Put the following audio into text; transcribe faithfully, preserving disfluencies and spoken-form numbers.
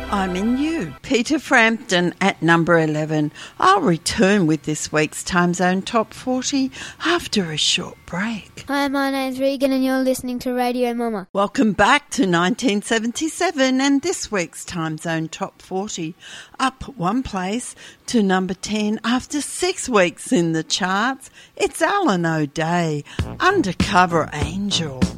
I'm in You, Peter Frampton at number eleven. I'll return with this week's Time Zone Top forty after a short break. Hi, my name's Regan and you're listening to Radio Mama. Welcome back to nineteen seventy-seven and this week's Time Zone Top forty. Up one place to number ten after six weeks in the charts. It's Alan O'Day, Undercover Angel.